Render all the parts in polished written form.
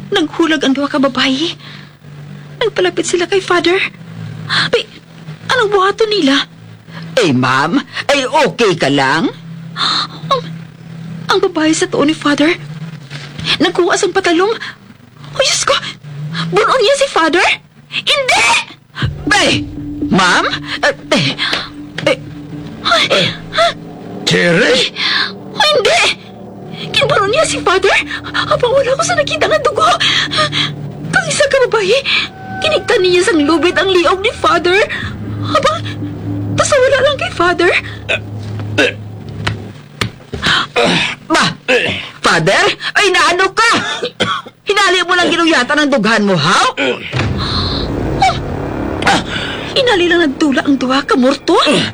Naghulag ang duha ka babae. Nagpalapit sila kay Father. Ay, anong buhato nila? Ma'am, okay ka lang? Ang babae sa tuon ni Father, nagkuha sa patalong. Oh, Diyos ko! Bunon niya si Father? Hindi! Ma'am? Cherry? Oh, hindi! Kinbunon niya si Father habang wala ko sa nakita nga dugo. Kang isa ka babae, kinigtan niya sang lubid ang liog ni Father habang tasawala lang kay Father. Father? Naano ka? Hinali mo lang ginuyatan ng dughan mo, ha? Inali lang nagtula ang duha ka morto.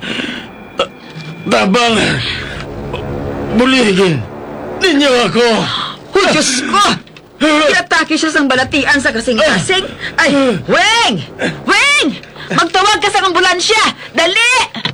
Tabang! Buligin! Ninyo ako! Diyos ko! Inatake siya sang balatian sa kasing-kasing. Weng! Weng! Magtawag ka sa ambulansya! Dali!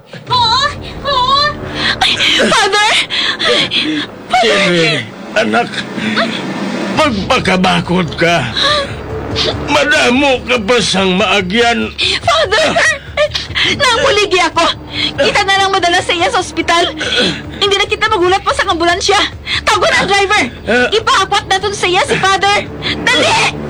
Father! Cherry, anak, magpakabakod ka. Madamo ka pa sang maagyan. Father! Namuligi ako. Kita na lang madala sa iya sa ospital. Hindi na kita magulat pa sa ambulansya. Tawagan ang driver. Ipaapat na sa iya si Father. Dali!